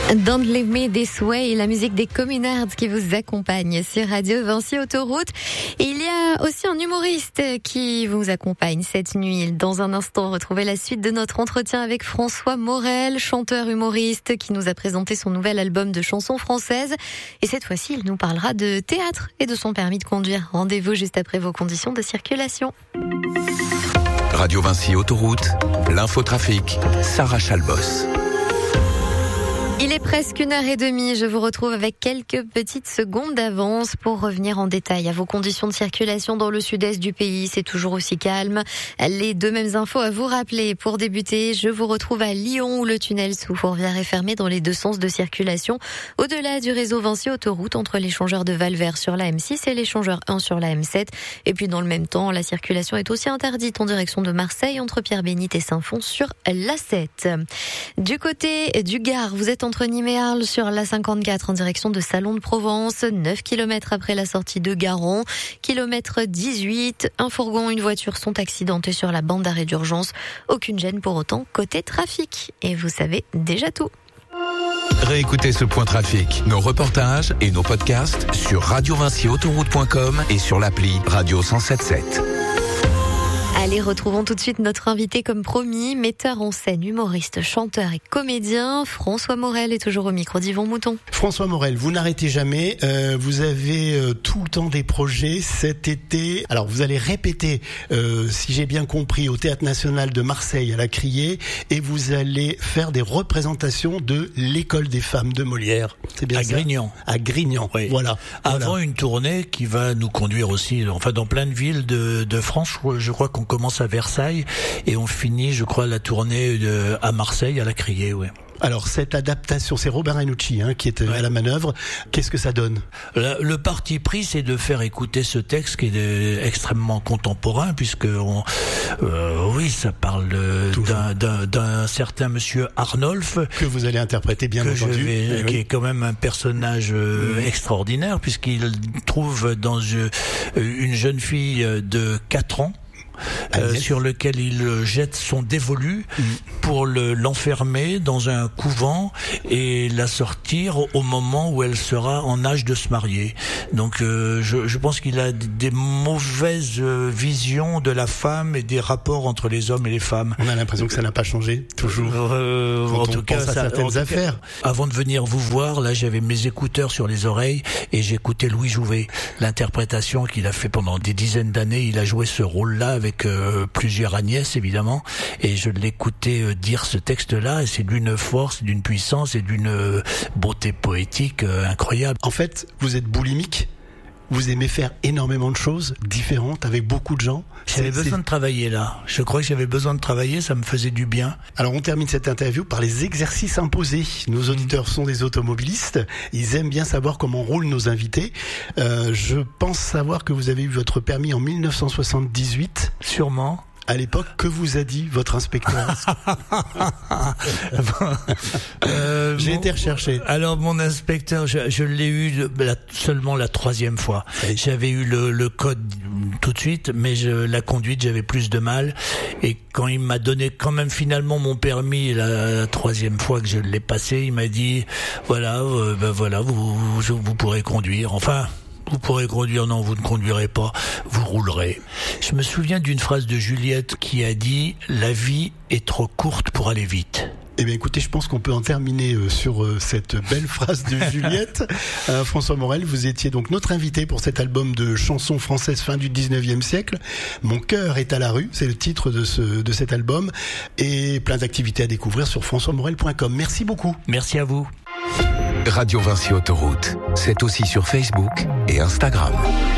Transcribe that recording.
Don't Leave Me This Way, la musique des Communards qui vous accompagne sur Radio Vinci Autoroute. Et il y a aussi un humoriste qui vous accompagne cette nuit. Dans un instant, retrouvez la suite de notre entretien avec François Morel, chanteur humoriste qui nous a présenté son nouvel album de chansons françaises. Et cette fois-ci, il nous parlera de théâtre et de son permis de conduire. Rendez-vous juste après vos conditions de circulation. Radio Vinci Autoroute, l'infotrafic, Sarah Chalbos. Il est presque 1h30, je vous retrouve avec quelques petites secondes d'avance pour revenir en détail à vos conditions de circulation dans le sud-est du pays. C'est toujours aussi calme. Les deux mêmes infos à vous rappeler. Pour débuter, je vous retrouve à Lyon où le tunnel sous Fourvière est fermé dans les deux sens de circulation. Au-delà du réseau Vinci Autoroute entre l'échangeur de Valvert sur la M6 et l'échangeur 1 sur la M7. Et puis dans le même temps, la circulation est aussi interdite en direction de Marseille entre Pierre-Bénite et Saint-Fond sur l'A7. Du côté du Gard, vous êtes entre Nîmes et Arles sur la 54 en direction de Salon de Provence, 9 km après la sortie de Garon, kilomètre 18, un fourgon, une voiture sont accidentés sur la bande d'arrêt d'urgence. Aucune gêne pour autant côté trafic. Et vous savez déjà tout. Réécoutez ce point trafic, nos reportages et nos podcasts sur radiovinciautoroute.com et sur l'appli Radio 107.7. Allez, retrouvons tout de suite notre invité comme promis, metteur en scène, humoriste, chanteur et comédien. François Morel est toujours au micro d'Yvon Mouton. François Morel, vous n'arrêtez jamais, vous avez tout le temps des projets cet été. Alors vous allez répéter, si j'ai bien compris, au Théâtre National de Marseille à la Criée, et vous allez faire des représentations de l'École des femmes de Molière. C'est bien ça ? Grignan. À Grignan, oui. Voilà. Avant une tournée qui va nous conduire aussi, enfin dans plein de villes de France. Je crois qu'on commence à Versailles et on finit, je crois, la tournée à Marseille à la Criée, ouais. Alors cette adaptation, c'est Robert Ranucci qui est à la manœuvre. Qu'est-ce que ça donne ? Le parti pris, c'est de faire écouter ce texte qui est extrêmement contemporain, puisque oui, ça parle d'un certain monsieur Arnolphe que vous allez interpréter bien entendu, qui est quand même un personnage extraordinaire, puisqu'il trouve dans une jeune fille de 4 ans. Sur lequel il jette son dévolu pour l'enfermer dans un couvent et la sortir au moment où elle sera en âge de se marier. Donc je pense qu'il a des mauvaises visions de la femme et des rapports entre les hommes et les femmes. On a l'impression que ça n'a pas changé, toujours. En tout cas, certaines affaires. Avant de venir vous voir, là j'avais mes écouteurs sur les oreilles et j'écoutais Louis Jouvet, l'interprétation qu'il a fait pendant des dizaines d'années. Il a joué ce rôle-là avec plusieurs Agnès évidemment, et je l'écoutais dire ce texte-là, et c'est d'une force, d'une puissance et d'une beauté poétique incroyable. En fait, vous êtes boulimique. Vous aimez faire énormément de choses différentes avec beaucoup de gens. J'avais besoin de travailler là. Je crois que j'avais besoin de travailler, ça me faisait du bien. Alors on termine cette interview par les exercices imposés. Nos auditeurs sont des automobilistes. Ils aiment bien savoir comment roulent nos invités. Je pense savoir que vous avez eu votre permis en 1978. Sûrement. À l'époque, que vous a dit votre inspecteur ? J'ai été recherché. Alors mon inspecteur, je l'ai eu seulement la 3e fois. Oui. J'avais eu le code tout de suite, mais la conduite, j'avais plus de mal. Et quand il m'a donné quand même finalement mon permis la 3e fois que je l'ai passé, il m'a dit voilà, vous pourrez conduire. Enfin. Vous pourrez conduire, non, vous ne conduirez pas, vous roulerez. Je me souviens d'une phrase de Juliette qui a dit « La vie est trop courte pour aller vite ». Eh bien, écoutez, je pense qu'on peut en terminer sur cette belle phrase de Juliette. François Morel, vous étiez donc notre invité pour cet album de chansons françaises fin du 19e siècle. Mon cœur est à la rue, c'est le titre de cet album. Et plein d'activités à découvrir sur françoismorel.com. Merci beaucoup. Merci à vous. Radio Vinci Autoroute, c'est aussi sur Facebook et Instagram.